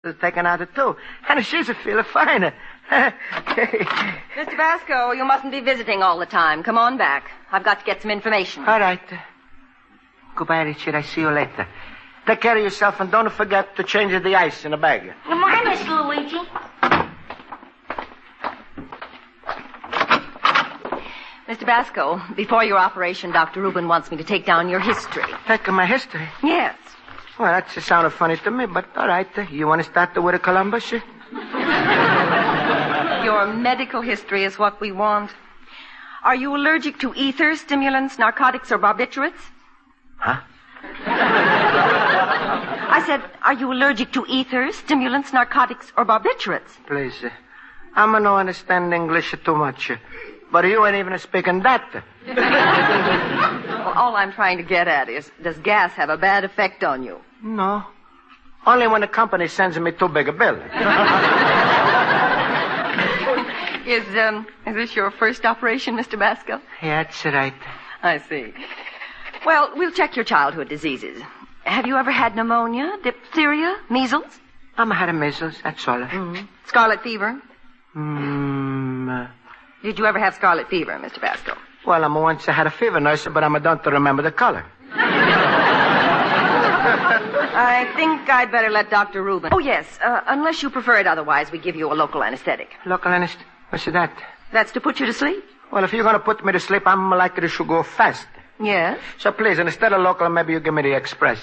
taken out of two. And she's a feeling finer. Mr. Basco, you mustn't be visiting all the time. Come on back. I've got to get some information. All right. Goodbye, Richard. I see you later. Take care of yourself and don't forget to change the ice in the bag. Good morning, Mr. Luigi. Mr. Basco, before your operation, Dr. Rubin wants me to take down your history. Take my history? Yes. Well, that sounded funny to me, but all right. You want to start with a Columbus? Your medical history is what we want. Are you allergic to ether, stimulants, narcotics, or barbiturates? Huh? I said, are you allergic to ether, stimulants, narcotics, or barbiturates? Please, I'm no understand English too much. But you ain't even speaking that. Well, all I'm trying to get at is, does gas have a bad effect on you? No. Only when the company sends me too big a bill. Is this your first operation, Mr. Basco? Yeah, that's right. I see. Well, we'll check your childhood diseases. Have you ever had pneumonia, diphtheria, measles? I had a measles, that's all. Mm-hmm. Scarlet fever? Did you ever have scarlet fever, Mr. Basco? Well, once I had a fever, nurse, but I don't remember the color. I think I'd better let Dr. Rubin... Oh, yes, unless you prefer it otherwise, we give you a local anesthetic. Local anesthetic? What's that? That's to put you to sleep. Well, if you're going to put me to sleep, I'm likely to go fast. Yes? So please, instead of local, maybe you give me the express.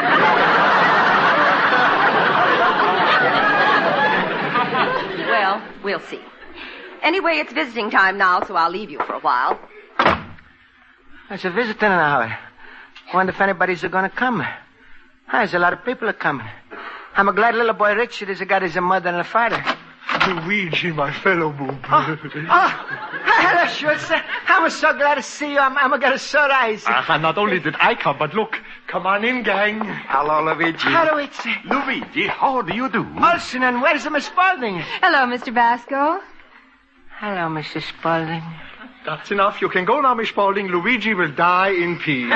Well, we'll see. Anyway, it's visiting time now, so I'll leave you for a while. There's a visitor now. I wonder if anybody's going to come. There's a lot of people are coming. I'm glad little boy Richard has got his mother and a father. Luigi, my fellow boob. Hello, Schultz. I'm so glad to see you. I'm going to surprise. Not only did I come, but look. Come on in, gang. Hello, Luigi. Hello, it's... Luigi, how do you do? Olsen, and where's Miss Spaulding? Hello, Mr. Basco. Hello, Mrs. Spaulding. That's enough. You can go now, Miss Spaulding. Luigi will die in peace.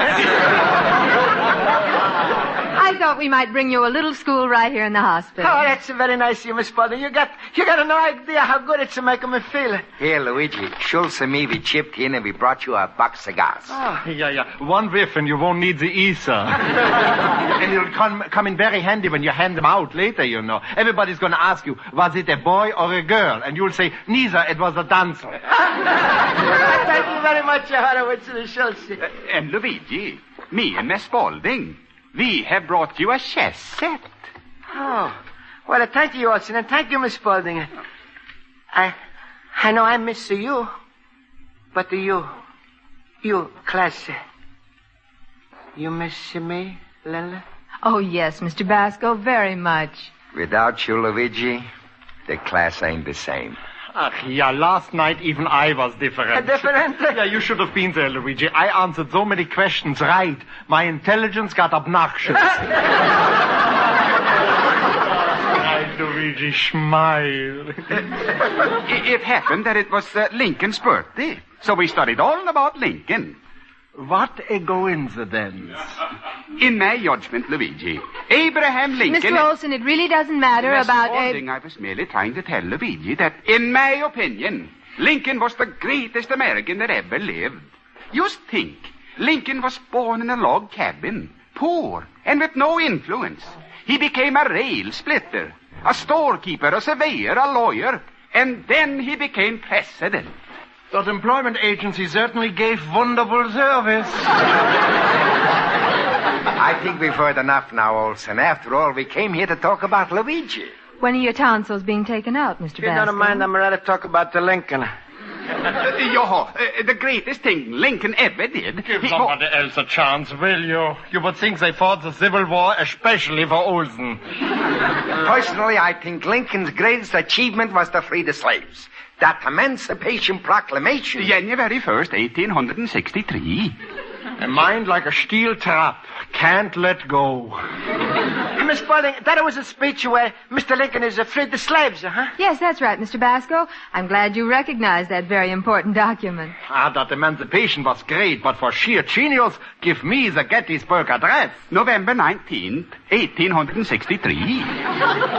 I thought we might bring you a little school right here in the hospital. Oh, that's very nice of you, Miss Spaulding. You got no idea how good it's making me feel. Here, Luigi. Schultz and me, we chipped in and we brought you a box of cigars. Oh. Yeah. One whiff and you won't need the ether. And it'll come in very handy when you hand them out later, you know. Everybody's going to ask you, was it a boy or a girl? And you'll say, neither, it was a dancer. Thank you very much, Horowitz and Schultz. And Luigi, me and Miss Spaulding, we have brought you a chess set. Oh. Well, thank you, Olsen, and thank you, Miss Spaulding. I know I miss you, but you, class, you miss me, Lila? Oh, yes, Mr. Basco, very much. Without you, Luigi, the class ain't the same. Yeah, last night even I was different. Different? Yeah, you should have been there, Luigi. I answered so many questions right. My intelligence got obnoxious. Right, Luigi, smile. It happened that it was Lincoln's birthday. So we studied all about Lincoln. What a coincidence. In my judgment, Luigi, Abraham Lincoln... Mr. Olsen, it really doesn't matter about... I was merely trying to tell Luigi that, in my opinion, Lincoln was the greatest American that ever lived. Just think, Lincoln was born in a log cabin, poor, and with no influence. He became a rail splitter, a storekeeper, a surveyor, a lawyer, and then he became president. That employment agency certainly gave wonderful service. I think we've heard enough now, Olsen. After all, we came here to talk about Luigi. When are your tonsils being taken out, Mr. If you Basco? don't mind, I'm ready to talk about the Lincoln. The greatest thing Lincoln ever did... Give somebody else a chance, will you? You would think they fought the Civil War especially for Olsen. Personally, I think Lincoln's greatest achievement was to free the slaves. That Emancipation Proclamation. January 1st, 1863. A mind like a steel trap. Can't let go. Miss Spaulding, that was a speech where Mr. Lincoln is freed the slaves, huh? Yes, that's right, Mr. Basco. I'm glad you recognize that very important document. That emancipation was great, but for sheer genius, give me the Gettysburg Address. November 19th, 1863.